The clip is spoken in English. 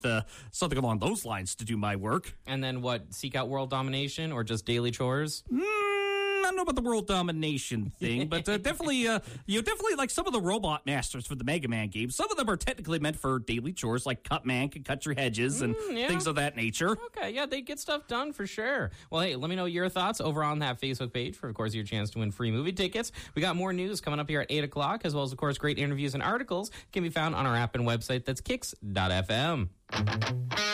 something along those lines to do my work. And then what, seek out world domination or just daily chores? I don't know about the world domination thing, but definitely like some of the robot masters for the Mega Man games. Some of them are technically meant for daily chores, like Cutman can cut your hedges and things of that nature. Okay, yeah, they get stuff done for sure. Well, hey, let me know your thoughts over on that Facebook page for, of course, your chance to win free movie tickets. We got more news coming up here at 8 o'clock, as well as, of course, great interviews and articles can be found on our app and website. That's Kicks.fm.